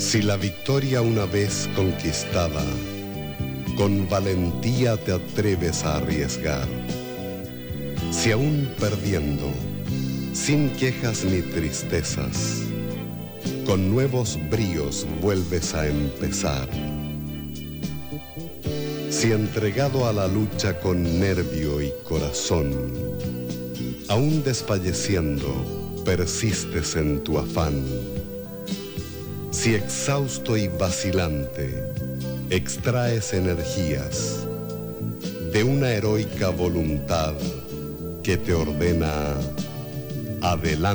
Si la victoria una vez conquistada, con valentía te atreves a arriesgar. Si aún perdiendo, sin quejas ni tristezas, con nuevos bríos vuelves a empezar. Si entregado a la lucha con nervio y corazón, aún desfalleciendo, persistes en tu afán. Si exhausto y vacilante, extraes energías de una heroica voluntad que te ordena adelante.